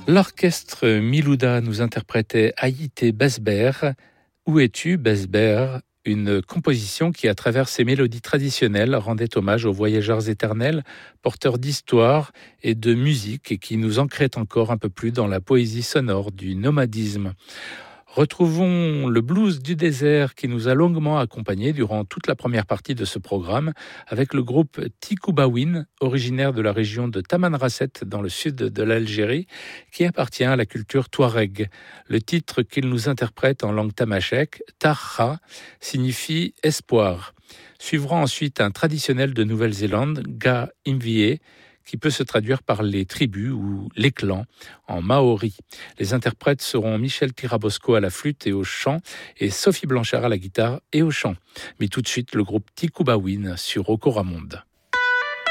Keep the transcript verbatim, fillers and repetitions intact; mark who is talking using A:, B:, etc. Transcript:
A: L'orchestre Milouda nous interprétait Haïté Besber. Où es-tu, Besber? Une composition qui, à travers ses mélodies traditionnelles, rendait hommage aux voyageurs éternels, porteurs d'histoire et de musique, et qui nous ancrait encore un peu plus dans la poésie sonore du nomadisme. Retrouvons le blues du désert qui nous a longuement accompagnés durant toute la première partie de ce programme avec le groupe Tikoubawin, originaire de la région de Tamanrasset dans le sud de l'Algérie, qui appartient à la culture touareg. Le titre qu'il nous interprète en langue tamashek, Tarha, signifie espoir. Suivra ensuite un traditionnel de Nouvelle-Zélande, Ga Imvie, qui peut se traduire par les tribus ou les clans en maori. Les interprètes seront Michel Tirabosco à la flûte et au chant et Sophie Blanchard à la guitare et au chant. Mais tout de suite, le groupe Tikoubawin sur Okoramonde.